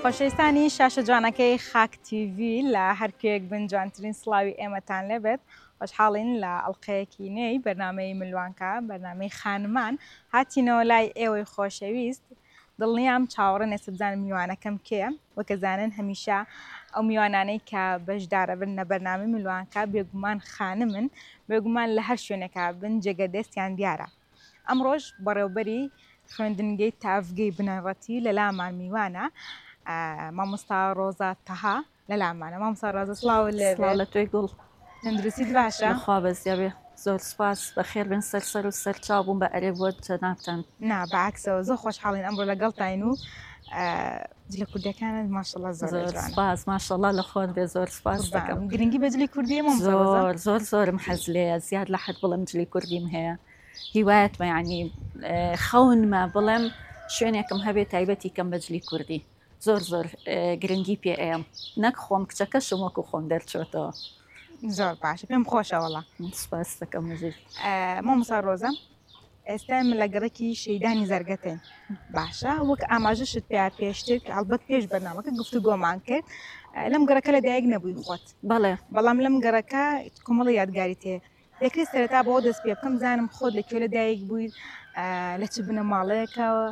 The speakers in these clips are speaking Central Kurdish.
خۆشەویستانی شاشە جوانەکەی خاک TV لە هەرکوێک بن جوانترین سڵاوی ئێمەتان لێبێت خۆشحاڵین لە ئەڵلقەیەکی نوێی بەرنامەی ملوانکە بەرنامەی خانمان هاتینەوە لای ئێوەی خۆشەویست دڵنیام چاوەڕێ نێسە بزانم میوانەکەم کێیە وەکەزانن هەمیشە ئەو میوانانەی کە بەشدارە بن لە بەرنامەی ملوانکە بێگومان خانمن بێگومان لە هەر شوێنێکە بن جێگەدەستیان دیارە ئەمڕۆژ بەڕێوەبەری خوێندنگەی تافگەی بنەڕەتی لە لامان میوانە مامۆستا ڕۆزا تەها لە لامانە مامۆستا ڕۆزە سڵاو لە توی گوڵ تەندروستیت باشە خوا بەزیێ زۆر سپاس بەخێر بن سەر و سەرچاو بووم بە ئەرێبووە جەنابتان نا بەعکسەوە زۆر خۆشحاڵین ئەمڕۆ لەگەڵتاین و جلە کوردەکانت ماشەڵڵا زۆر سپاس ماشەڵڵا لە خۆن بێ زۆر سپاس دەکەم گرنگی بە جلی کوردی زۆرم حەز لێیە زیاد لە حەد بڵم جلی کوردیم هەیە هیوایەتمە یعنی خەونمە بڵێم شوێنێکم هەبێت تایبەتی کەم بە جلی کوردی زۆر گرنگی پێ ئەم نەک خۆم کچەکەشم وەکو خۆم دەرچێتەوە زۆر باشە پێم خۆشەوەڵە سپاس دەکەم مژیر مامۆستا ڕۆزە ئێستا من لە گەڕێکی شەیدانی زەرگەتێن باشە وەک ئاماژەشت پێشتر هەڵبەت پێش بەرنامەکە گفتوگۆمان کرد لەم گەڕەکە لە دایک نەبووی خۆت بەڵام لەم گەڕەکە کۆمەڵی یادگاری تێ دەکرێت سەرەتا بۆ دەست پێ بکەم زانم خۆت لەکوێ لە دایک بوویت لە چ بنە ماڵەیەکەوە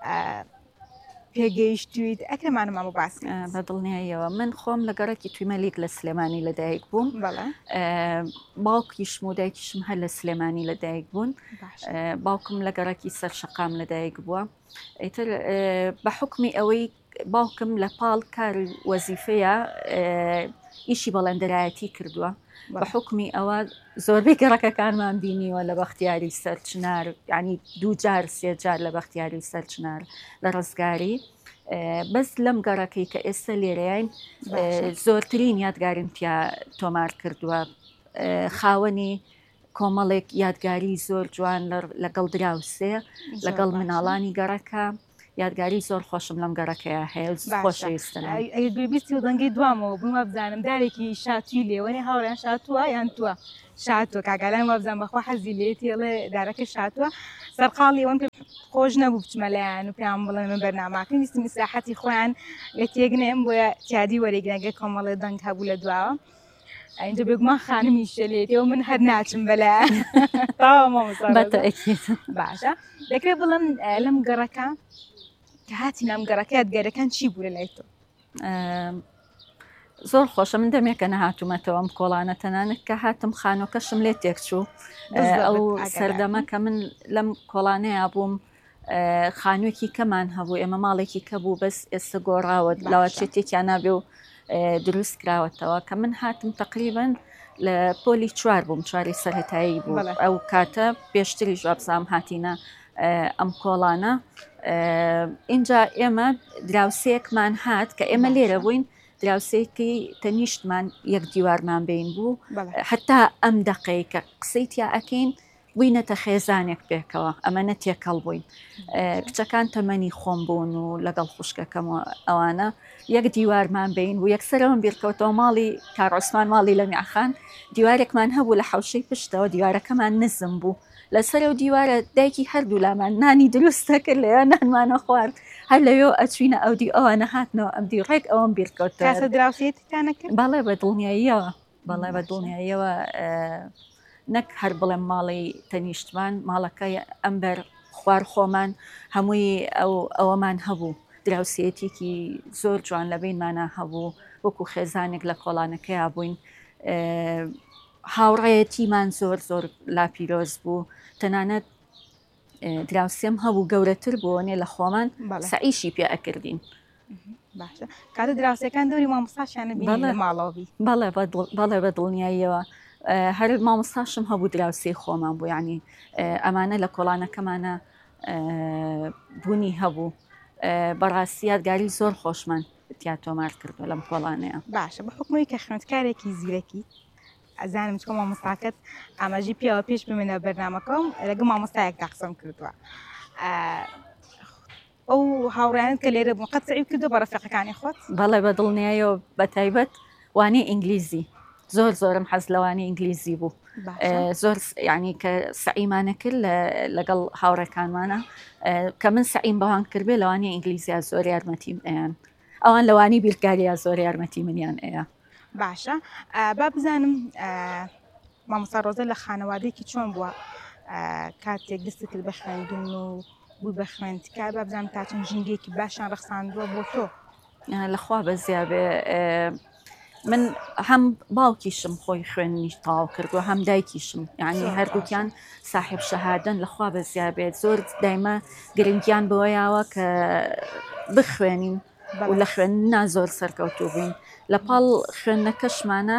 پێگەیشتویت ئەکرمانە مامە باس بە دڵنیاییەوە من خۆم لە گەڕێکی تویمەلیک لە سلێمانی لەدایک بووم باوکیشم و دایکیشم هەر لە سلێمانی لەدایک بوون باوکم لە گەڕێکی سەر شەقام لەدایک بووە ئیتر بە حکمی ئەوەی باوکم لە پاڵ کار وەزیفەیە ئیشی بەڵێندەرایەتی کردووە بە حکمی ئەوە زۆربەی گەڕەکەکانمان بینیوە لە بەختیاری سەرچنار ینی دوو جار سێ جار لە بەختیاری سەرچنار لە ڕزگاری بەس لەم گەڕەکەی کە ئێستا لێرەیان زۆرترین یادگاریم پیا تۆمار کردووە خاوەنی کۆمەڵێک یادگاری زۆر جوان لەگەڵ دراوسێ لەگەڵ مناڵانی گەڕەکە یادگاری زۆر خۆشم لەم گەڕەکەیە هەیە خۆشەویستن بیستی و دەنگی دوامەوە بوومە بزانم دارێکی شاتوی لێوەنی هاوڕیان شاتووە یان تووە شاتوە کاگالان وابزان بەخوا حەزی لێتیڵێ دارەکە شاتووە سەرقاڵی ئەوەن خۆش نەبوو بچمەلایەن و پێیان بڵێن من بەرناماکەم ویستم ساحەتی خۆیان لە تێگنێم بۆیە تیادی وەرەگرەگە کۆمەڵێ دەنگ هەبوو لە دواوە اینجا بێگومان خانمی شەلێتەوە من هەر ناچم بەلایەن باشە دەکرێت بڵم لەم گەڕەکە کە هاتی نام گەڕەکە یادگارەکان چی بوو لە لای تۆ زۆر خۆشە من دەمێکە نەهاتوومەتەوەم کۆڵانە تەنانەت کە هاتم خانۆکەشم لێ تێکچوو ئەو سەردەمە کە من لەم کۆڵانەیە بووم خانوویەکی کەمان هەبوو ئێمە ماڵێکی کە بوو بەس ئێستا گۆڕاوە لاوەچێتێکیان نابێ و دروست کراوەتەوە کە من هاتم تقریبن لە پۆلی چوار بووم چواری سەرەتایی بوو ئەو کاتە پێشتری ژوابزام هاتینە ئەم کۆڵانە اینجا ئێمە دراوسەیەکمان هات کە ئێمە لێرە بووین دراوسەیەکی تەنیشتمان یەک دیوارمان بین بوو حتا ئەم دەقەی کە قسەی تیا ئەکەین بووینەتە خێزانێک پێکەوە ئەمەنە تێکەڵ بووین کچەکان تەمەنی خۆم بوون و لەگەڵ خوشکەکەم ئەوانە یەک دیوارمان بین و یەکسەرەوەم بیرکەوتەوە ماڵی کارۆسمان ماڵی لە میعخان دیوارێکمان هەبوو لە حەوشەی پشتەوە دیوارەکەمان نزم بوو لەسەر و دیوارە دایکی هەردوو لامان نانی دروستە کرد لەوێ نانمانە خوارد هەر لەوێ ئەچوینە ئەودی ئەوانە هاتنەوە ئەم دی ڕێک ئەوم بیرکەوتە دراوسێتتانە کرد بەڵێ بە دڵنیاییەوە بەڵێ بە دڵنیاییەوە نەک هەر بڵێم ماڵی تەنیشتمان ماڵەکە ئەمبەر خوار خۆمان هەمووی ئەوەمان هەبوو دراوسێتێکی زۆر جوان لە بینمانە هەبوو وەکو خێزانێک لە کۆڵانەکەیا بووین هاوڕێەتیمان زۆر لاپیرۆز بوو تەنانەت دراوسێم هەبوو گەورەتر بووەنێ لە خۆمان سەعیشی پێ ئەکردین باشە کاتە دراوسەکان دەوری مامۆستاشیانە بینی ماڵەوەبی بەڵێ بە دڵنیاییەوە هەر مامۆستاشم هەبوو دراوسێ خۆمان بوو ینی ئەمانە لە کۆڵانەکەمانە بوونی هەبوو بەڕاستی یادگاری زۆر خۆشمان تیا تۆمار کردو لەم کۆڵانەیە باشە بە حکومی کە خوێندکارێکی زیرەکی ئەزانم چکە مامۆستاکەت ئاماژی پێوە پێش بمێنە بەرنامەکەم لەگە مامۆستایەکدا قسەم کردووە ئەو هاوڕیانت کە لێرە بوون قەت سعی کردو بە ڕەفیقەکانی خۆت بەڵێ بە دڵنیایەوە بە تایبەت وانەی ئینگلیزی زۆرم حەز لەوانی ئینگلیزی بوو زۆر ینی کە سعیمانە کرد لەگەڵ هاوڕێکانمانە کە من سعیم بەوان کردبێ لەوانی ئینگلیزیا زۆر یارمەتیم ئەیان ئەوان لەوانی بیرکاریە زۆر یارمەتی منیان ئەیە. باشە با بزانم مامۆستا ڕۆزە لە خانەوادێکی چۆن بووە کاتێک دەست کرد بە خوێندن و بوو بە خوێندکار، با بزانم تا چەند ژینگەیەکی باشان ڕەخساندووە بۆ تۆ؟ لەخوا بەزیابێ من هەم باوکیشم خۆی خوێنی تاو کردووە هەم دایکیشم، یعنی هەردووکیان ساحب شەهادەن. لەخوا بەزیابێت زۆر دایمە گرنگیان بەوەیاوە کە بخوێنین و لە خوێننا زۆر سەرکەوتوو بووین. لە پاڵ خوێندنەکەشمانە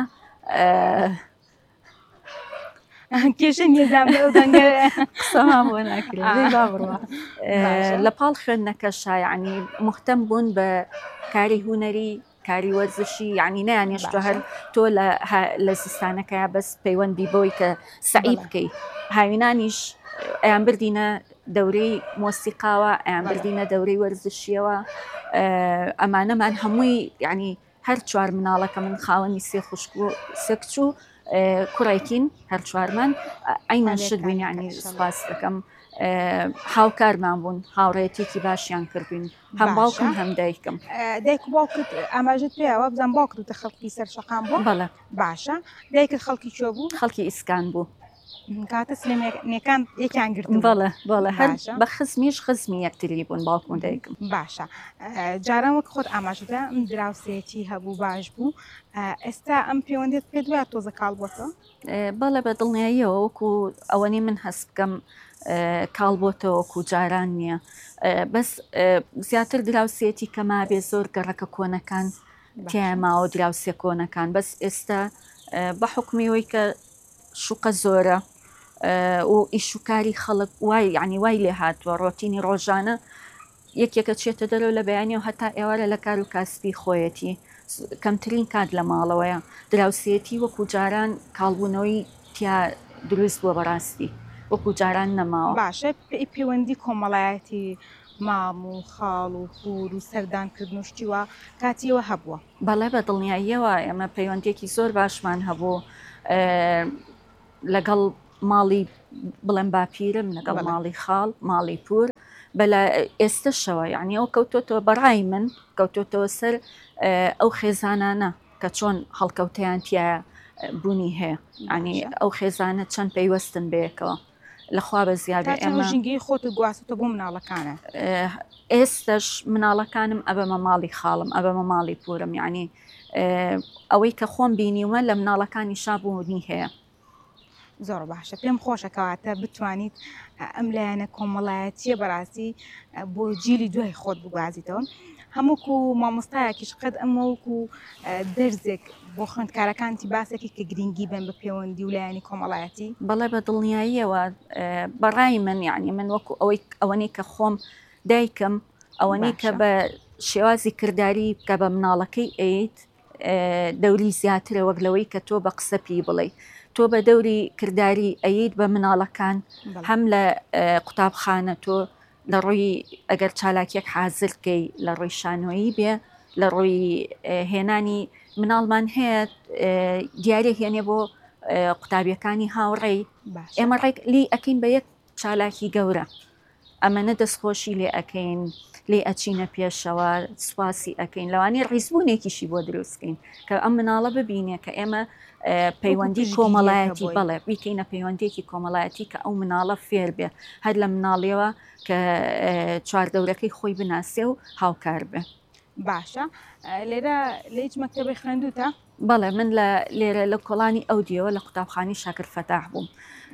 کێشە نێزام قسەمان بۆ ناکرێت لە پاڵ خوێندنەکەشا، یعنی مختەم بوون بە کاری هوەری، کاری وەرزشی، یعنی نەیانێش تۆ هەر تۆ لە زستانەکەیە بەس پەیوەندی بەوەی کە سعی بکەی. هاوینانیش ئەیان بردینە دەورەی مۆسیقاوە، ئەیان بردینە دەورەی وەرزشیەوە. ئەمانەمان هەمووی یعنی هەر چوار مناڵەکە من خاوەنی سێ خوشک و سێ کچ و کوڕێکین، هەر چوارمان ئەینەن شت بووین. یعنی سوپاس دەکەم هاوکارمان بوون، هاوڕێتێکی باشیان کردوین، هەم باوکم هەم دایکم. دایک و باوکت ئاماژت پێیەوە بزان باوکت خەڵکی سەر شەقام بوو؟ بەڵێ. باشە دایکت خەڵکی کوێ بوو؟ خەڵکی ئیسکان بوو. کاتە سلێمانیەکان یەکیان گرتن؟ بەڵێ بەڵێ، هەر بە خزمیش خزمی یەکتری بوون باوکم و دایکم. باشە جاران وەک خۆت ئاماژەدا ئەم دراوسەیەکی هەبوو باش بوو، ئێستا ئەم پەیوەندیت پێ دوایە تۆزە کاڵ بۆتەوە؟ بەڵێ بە دڵنیاییەوە وەکو ئەوەنی من هەست بکەم کاڵ بۆتەوە وەکو جاران نییە، بەس زیاتر دراوسێتی کەما بێ زۆر گەڕەکە کۆنەکان تێماوە دراوسێ کۆنەکان، بەس ئێستا بە حکمیەوەی کە شوقە زۆرە و ئیشوکاری خەڵک وای یعنی وای لێ هاتووە ڕۆتینی ڕۆژانە یەکێکە چێتە دەرەوە لە بەیانی و هەتا ئێوارە لە کار و کاسبی خۆیەتی کەمترین کات لە ماڵەوەیە. دراوسێتی وەکو جاران کاڵبوونەوەی تیا دروست بووە بەڕاستی وەکو جاران نەماوە. باشە پەیوەندی کۆمەڵایەتی مام و خاڵ و پور و سەردانکردن و شتیوە کاتیەوە هەبووە؟ بەڵێ بە دڵنیاییەوە ئێمە پەیوەندێکی زۆر باشمان هەبوو لەگەڵ ماڵی بڵێم باپیرم، لەگەڵ ماڵی خاڵ، ماڵی پور، بەلا ئێستشەوە یعنی ئەو کەوتۆتەوە بەڕای من کەوتۆتەوە سەر ئەو خێزانانە کە چۆن هەڵکەوتیانتیە بوونی هەیە، ینی ئەو خێزانە چەند پەیوەستن بەیەکەوە. لەخوا بە زیادە ئێمە ژینگەی خۆت گواستە بۆ مناڵەکانە. ئێستش مناڵەکانم ئەبەمە ماڵی خاڵم، ئەبەمە ماڵی پورم، یعنی ئەوەی کە خۆم بینیومە لە مناڵەکانی شابوونی هەیە. زۆر باشە، پێم خۆشەکەواتە بتوانیت ئەم لایەنە کۆمەڵایەتیە بەڕاستی بۆ جیلی دوای خۆت بگوازیتەوە. هەمووکو مامۆستایەکیش قەت ئەمەوەکو دەرزێک بۆ خوێندکارەکانتی باسێکی کە گرنگی بن بە پەیوەندی و لایەنی کۆمەڵایەتی؟ بەڵێ بە دڵنیاییەوە بەڕای من یعنی من وەکو ئەوەی کە خۆم دایکم ئەوەنەی کە بە شێوازی کردداری کە بە مناڵەکەی ئەیت دەوری زیاترە وەک لەوەی کە تۆ بە قسە پێی بڵێ. تۆ بە دەوری کردداری ئەیت بە مناڵەکان هەم لە قوتابخانە تۆ لە ڕووی ئەگەر چالاکیەک حازرکەی لە ڕووی شانۆیی بێ، لە ڕووی هێنانی مناڵمان هەیە دیارە هێنێ بۆ قوتابیەکانی هاوڕێی، ئێمە ڕێک لی ئەکەین بە یەک چالاکی گەورە، ئەمەنە دەستخۆشی لێ ئەەکەین، لێ ئەچینە پێشەوە سوپاسی ئەەکەین، لەوانی ڕیزبوونێکیشی بۆ دروستکەین کە ئەم مناڵە ببینێ کە ئێمە پەیوەندی کۆمەڵایەتی بەڵێ بیکەینە پەیوەندێکی کۆمەڵایەتی کە ئەو مناڵە فێر بێ، هەر لە مناڵیەوە کە چواردەورەکەی خۆی بناسێ و هاوکار بێ. باشە لێرە لە هیچ مەکتەبی خوێندووتە؟ بەڵێ من لێرە لە کۆڵانی ئەودیەوە لە قوتابخانی شاکر فەتاح بووم.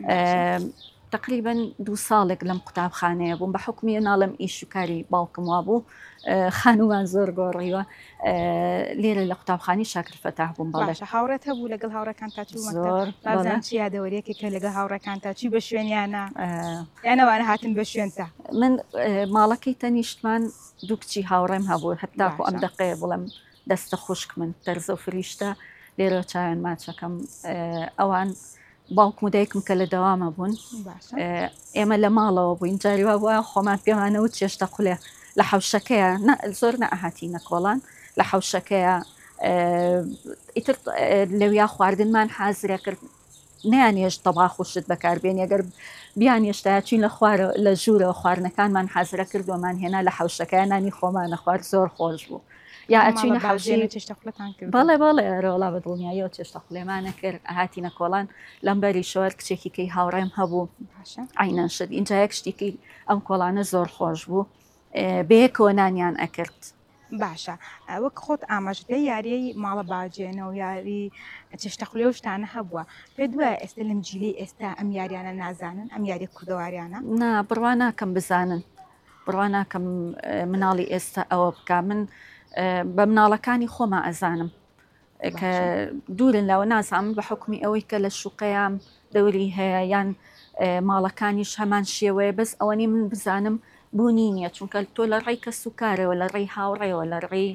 تقریبا 2 ساڵێک لەم قوتابخانەیە بووم بە حکمی ناڵم ئیشوکاری باوکم وا بوو، خانومان زۆر گۆڕیوە لێرە لە قوتابخانی شاکر فەتاح بووم. باشە هاوڕێت هەبوو لەگەڵ هاوڕەکان تا چوو چی یادەوەریەکە کە لەگە هاوڕەکان تا چی بە شوێنیانە یانەوانە هاتن بە شوێنتە؟ من ماڵەکەی تەنیشتمان 2 کچی هاوڕێم هەبوو، هەتاکو ئەم دقەیە بڵم دەستە خوشک من تەرزە و فریشتە لێرە چاوێن ماچەکەم ئەوان باوکم و دایکم کە لە دەوامە بوون، ئێمە لە ماڵەوە بووین جاریوا بووە خۆمان پێمانەوت چێشتە قولێ لە حەوشەکەیە زۆر نەئەهاتینە کۆڵان لە حەوشەکەیە ئیتر لەویا خواردنمان حازرە کرد نیانێش تەباخ و شت بەکاربێن ئەگەر بیان هێشتا چین لە ژوورەوە خواردنەکانمان حەزرە کردومان هێنا لە حوشەکەیان نانی خۆمانە خوارد زۆر خۆش بوو یا ئەچینە حەوشێنە چێشتەخلەتان کرد بەڵێ بەڵێ ئەرەوەڵا بە دڵنیاییەوە چێشتە خوڵێمانە کرد هاتینە کۆڵان لەمبەری شۆر کچێکی کەی هاوڕێم هەبوو عینەن شت اینجا یەک شتێکی ئەم کۆڵانە زۆر خۆش بوو بەیەکەوە نانیان ئەکرد. باشە وەک خۆت ئاماژدەی یاریەی ماڵە باجێنەوە یاری چێشتەخولێ و شتانە هەبووە پێ دووە ئێستا لەم جیلی ئێستا ئەم یاریانە نازانن ئەم یاری کوردەواریانە نا بڕوا ناکەم بزانن بڕوا ناکەم مناڵی ئێستا ئەوە بکە من بە مناڵەکانی خۆمە ئەزانم کە دوورن لەوە نازانم بە حکمی ئەوەی کە لە شوقەیان دەوری هەیە یان ماڵەکانیش هەمان شێوەیە بەس ئەوەنی من بزانم بوونی نییە چونکە تۆ لە ڕێی کە سوکارەوە لە ڕێی هاوڕێەوە لە ڕێی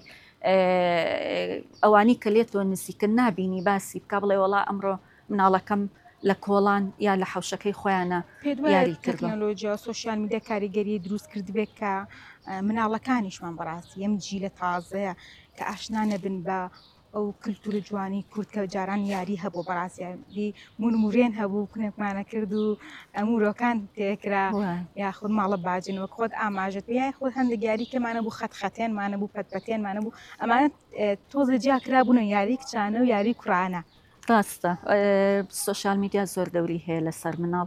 ئەوانی کە لێتەوە نزیکن نابینی باسی بکە بڵێ وڵا ئەمڕۆ مناڵەکەم لە کۆڵان یا لە حوشەکەی خۆیانە یاری تەکنۆلۆژیا سوۆسیال میدیا کاریگەری دروست کردبێت کە مناڵەکانیشمان بەڕاستی ئەم جیلە تازەیە کە ئاشنا نەبن بە ئەو کللتورە جوانی کورد کە جاران یاری هەبوو بەڕاستیاری مورمورێن هەبوو کنێکمانە کرد و ئەمورۆکان تێکرا یاخود ماڵە باجنەوە خۆت ئاماژت یای خۆت هەندێک یاری کەمانە بوو خەتخەتێنمانە بوو پەتپەتێنمانە بوو ئەمانە تۆزە جیاکرا بوون یاری کچانە و یاری کوڕانە ڕاستە سوۆسیال میدیا زۆر دەوری هەیە لەسەر مناڵ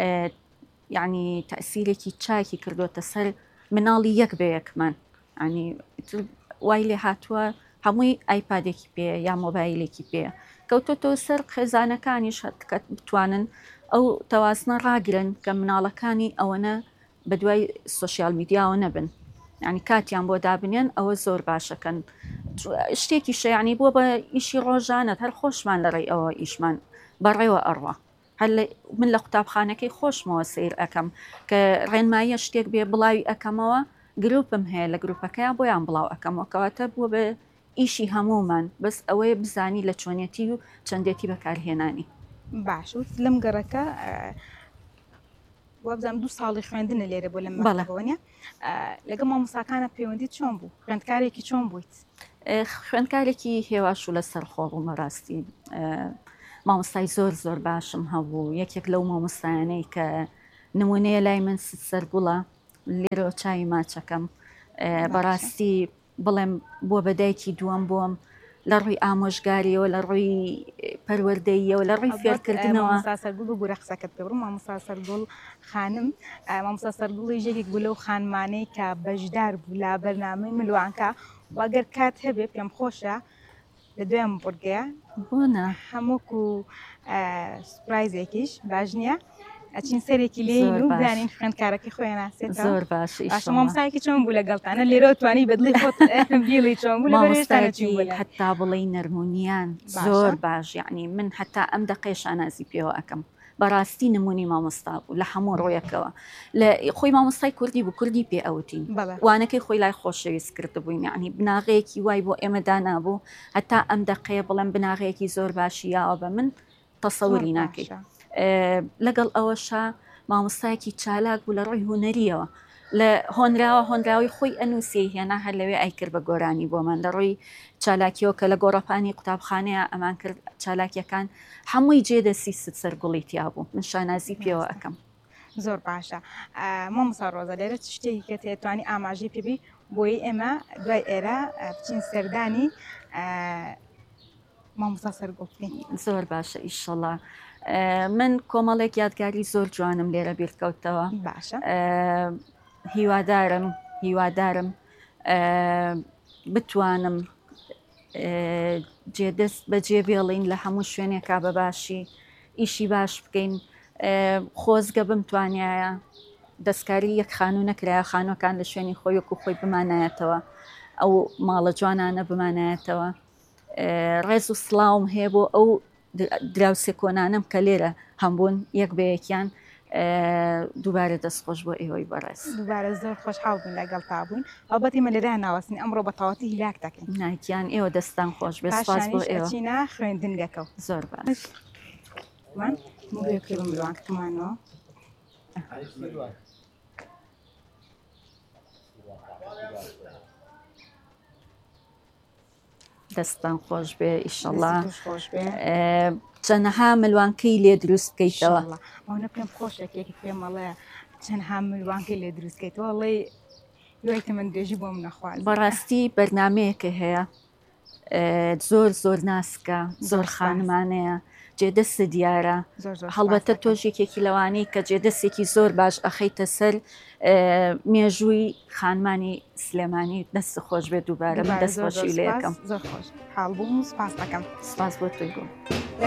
یعنی تەسیرێکی چاکی کردوتە سەر مناڵی یەک بە یەکمان ینی وای لێ هاتووە هەمووی ئایپادێکی پێ یا مۆبایلێکی پێ کەوتۆ سەر خێزانەکانیش کە بتوانن ئەو تەوازنە ڕاگرن کە مناڵەکانی ئەوەنە بە دوای سوۆسیال میدیاوە نەبن ینی کاتیان بۆ دابنێن ئەوە زۆر باشەکەن شتێکی شەیانی بووە بە ئیشی ڕۆژانت هەر خۆشمان لە ڕێی ئەوە ئیشمان بەڕێوە ئەڕوە هەر من لە قوتابخانەکەی خۆشمەوە سیر ئەەکەم کە ڕێنماییە شتێک بێ بڵاوی ئەەکەمەوە گروپم هەیە لە گروپەکەیان بۆیان بڵاو ئەەکەمەوە کەواتە بووە بە ئیشی هەمومان بەس ئەوەیە بزانی لە چۆنیەتی و چەندێتی بەکارهێنانی باش وت لەم گەڕەکە وابزانام 2 ساڵی خوێندنە لێرە بۆ لەم بەڵەوەنیە لەگە مامۆستاکانە پەیوەندی چۆن بوو خوێندکارێکی چۆن بوویت خوێندکارێکی هێواش و لەسەر خۆ بوومە ڕاستی مامۆستای زۆر باشم هەبوو یەکێک لەو مامۆستایانەی کە نمونەیە لای من سەرگوڵە لێرە چاوی ماچەکەم بەڕاستی بڵێم بۆ بەدایکی دووەم بۆم لە ڕووی ئامۆژگاریەوە لە ڕووی پەروەردەییەوە لە ڕووی فێرکردنەوە سەرگوڵ بوو رەخسەکەت پێ بڕم مامۆستا سەرگوڵ خانم مامۆستا سەرگوڵی ژێکێک بوو لەو خانمانەی کە بەشدار بوو لە بەرنامەی ملوانکە واگەر کات هەبێ پێم خۆشە لە دوێم بڕگەیە بوونە هەمووکو سوپرایزێکیش باش نییە ئەچین سەرێکی لێ و دانین خوێندکارەکەی خۆیان ناسێت زۆر باش مامۆستایەکی چۆن بوو لەگەڵتانە لێرە توانی بەدڵی خۆت بیڵی چۆن بوو مامۆستایەکی حتا بڵێ نەرمونیان زۆر باش یعنی من حتا ئەم دەقێش ئانازی پێوە ئەەکەم بەڕاستی نمونی مامۆستا بوو لە هەموو ڕۆیەکەوە لە خۆی مامۆستای کوردی بوو کوردی پێ ئەوتین وانەکەی خۆی لای خۆشەویست کرد بووین یعنی بناغەیەکی وای بۆ ئێمەدا نابوو هەتا ئەم دەقەیە بڵێم بناغەیەکی زۆر باشی یاوە بە من تەسەووری ناکەیت لەگەڵ ئەوەشە مامۆستایەکی چالاک بوو لە ڕۆی هوەریەوە لە هۆنراوی خۆی ئەنووسی هێنا هەر لەوێ ئایکرد بە گۆرانی بۆمان لە ڕۆی چالاکیەوە کە لە گۆڕەپانی قوتابخانەیە ئەمان کرد چالاکیەکان هەمووی جێدەسی سەرگوڵی تیا بوو من شانازی پێوە ئەەکەم زۆر باشە مامۆستا ڕۆزە لێرە شتێکی کە تێتوانی ئاماژەی پێبی بۆی ئێمە دوای ئێرە بچین سەردانی مامۆستا سەرگوڵ زۆر باشە ئیشەڵا من کۆمەڵێک یادگاری زۆر جوانم لێرە بیرکەوتەوە باشە هیوادارم بتوانم جێدەست بەجێ بێڵین لە هەموو شوێنێکا بە باشی ئیشی باش بکەین خۆزگە بمتوانایە دەستکاری یەک خانوو نەکرایە خانۆکان لە شوێنی خۆیەک و خۆی بمانایەتەوە ئەو ماڵە جوانانە بمانایەتەوە ڕێز و سڵاوم هەیە بۆ ئەو دراوسێ کۆنانم کە لێرە هەمبوون یەک بەیەکیان دووبارە دەستخۆش بۆ ئێوەی بەڕێز دووبارە زۆر خۆشحاڵ بووین لەگەڵ تا بووین ئەوبەتی مە لێرە ناوەستین ئەمڕۆ بە تەواوەتی هیلاک دەکەین نایکیان ئێوە دەستان خۆش بێ سپاس بۆ ئێوە چینە خوێندن دەکەو زۆر باش من بێکردم بڵانکتمانەوە دەستان خۆش بێ ئیشەڵڵا چەندەها ملوانکەی لێ دروست بکەیتەوە. ئەوە پێم خۆشێکێکی پێمەڵەیە چەندها ملوانکەی لێ دروستکەیتەوە وەڵێ دوایتە من درێژی بۆ من نەخواز. بەڕاستی بەرنمەیەکە هەیە زۆر ناسکە، زۆر خانمانەیە، جێدەستە دیارە، هەڵبەتە تۆژێکێکی لەوانەی کە جێدەستێکی زۆر باش ئەخەیتە سەر مێژووی خانمانی سلێمانی. دەستە خۆش بێت دووبارە من دەست خۆشی لێ یەکەم. زۆر خۆش حاڵ بووم، سپاس دەکەم. سپاس بۆ تۆی بوو.